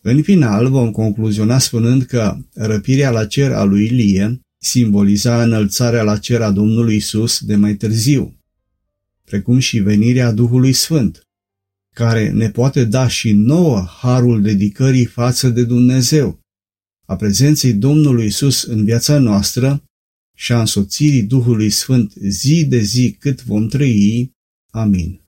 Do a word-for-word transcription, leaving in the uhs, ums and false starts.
În final vom concluziona spunând că răpirea la cer a lui Ilie simboliza înălțarea la cer a Domnului Isus de mai târziu, precum și venirea Duhului Sfânt, care ne poate da și nouă harul dedicării față de Dumnezeu, a prezenței Domnului Isus în viața noastră și a însoțirii Duhului Sfânt zi de zi cât vom trăi. Amin.